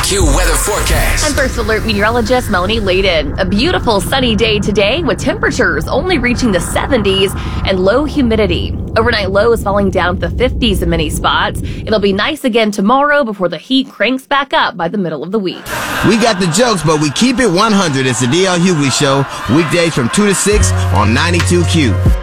Q weather forecast. I'm First Alert meteorologist Melanie Layden. A beautiful sunny day today with temperatures only reaching the 70s and low humidity. Overnight lows falling down to the 50s in many spots. It'll be nice again tomorrow before the heat cranks back up by the middle of the week. We got the jokes, but we keep it 100. It's the DL Hughley Show, weekdays from 2 to 6 on 92Q.